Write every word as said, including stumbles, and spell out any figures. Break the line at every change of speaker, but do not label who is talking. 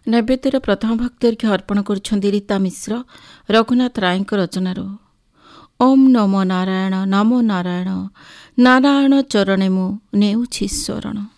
ନୈବେଦ୍ୟର ପ୍ରଥମ ଭକ୍ତର୍ଘ୍ୟ ଅର୍ପଣ କରୁଛନ୍ତି ରୀତା ମିଶ୍ର ରଘୁନାଥ ରାୟଙ୍କ ରଚନାରୁ। ଓମ୍ ନମୋ ନାରାୟଣ ନମୋ ନାରାୟଣ ନାରାୟଣ ଚରଣେ ମୁଁ ନେଉଛି ଶରଣ।